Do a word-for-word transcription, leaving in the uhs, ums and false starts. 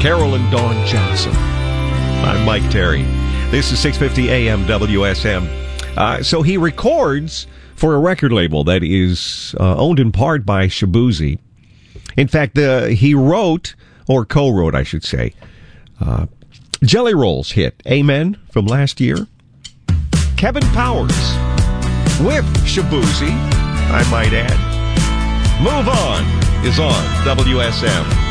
Carol and Dawn Johnson. I'm Mike Terry. This is six fifty A M W S M. Uh, so he records for a record label that is uh, owned in part by Shaboozey. In fact, uh, he wrote, or co-wrote, I should say, uh, Jelly Roll's hit, Amen, from last year. Kevin Powers with Shaboozey, I might add. Move On is on W S M.